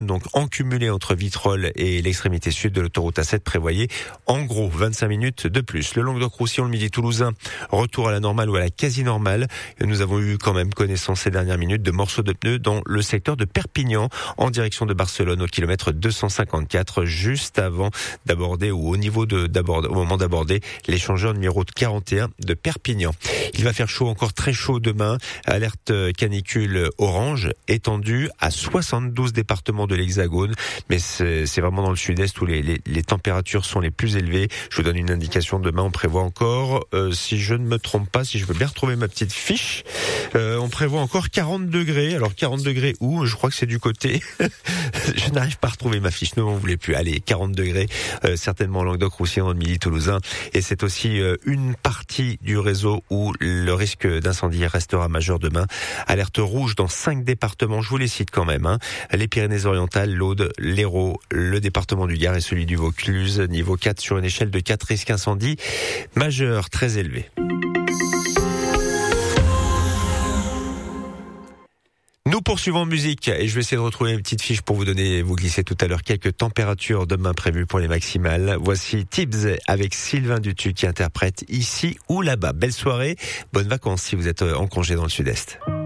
Donc en cumulé entre Vitrolles et l'extrémité sud de l'autoroute A7, prévoyez en gros 25 minutes de plus. Le Languedoc-Roussillon, le Midi toulousain, retour à la normale ou à la quasi-normale. Et nous avons eu quand même connaissance ces dernières minutes de morceaux de pneus dans le secteur de Perpignan en direction de Barcelone au kilomètre 254, juste avant d'aborder ou au moment d'aborder l'échangeur numéro 41 de Perpignan. Il va faire chaud, encore très chaud demain. Alerte canicule orange étendue à 72 départements de l'Hexagone, mais c'est vraiment dans le sud-est où les températures sont les plus élevées. Je vous donne une indication, demain on prévoit encore, si je ne me trompe pas, si je veux bien retrouver ma petite fiche, on prévoit encore 40 degrés. Alors 40 degrés où? Je crois que c'est du côté, je n'arrive pas à retrouver ma fiche, ne m'en voulez plus. Allez, 40 degrés, certainement en Languedoc-Roussillon, dans le Midi toulousain, et c'est aussi une partie du réseau où le risque d'incendie restera majeur demain. Alerte rouge dans 5 départements, je vous les cite quand même, les Pyrénées-Orientales, l'Aude, l'Hérault, le département du Gard et celui du Vaucluse, niveau 4 sur une échelle de 4, risque incendie majeur, très élevé. Nous poursuivons en musique et je vais essayer de retrouver une petite fiche pour vous glisser tout à l'heure quelques températures demain prévues pour les maximales. Voici Tibbs avec Sylvain Dutu qui interprète Ici ou là-bas. Belle soirée, bonnes vacances si vous êtes en congé dans le sud-est.